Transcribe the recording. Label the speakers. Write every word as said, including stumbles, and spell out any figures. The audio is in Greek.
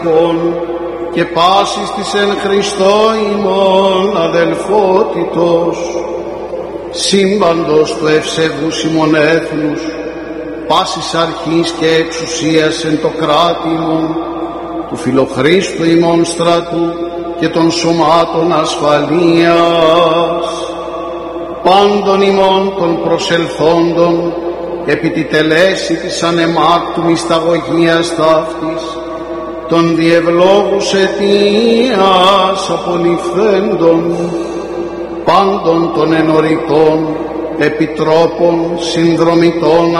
Speaker 1: και πάσης της εν Χριστώ ημών αδελφότητος, σύμπαντος του ευσεβούς ημών έθνους, πάσης αρχής και εξουσίας εν το κράτη ημών, του Φιλοχρίστου ημών στρατού και των σωμάτων ασφαλείας, πάντων ημών των προσελθόντων, επί τη τελέση της ανεμάκτου μυσταγωγίας ταύτης, των διευλόγους αιτίας απολυθέντων, πάντων των ενωρικών, επιτρόπων, συνδρομητών,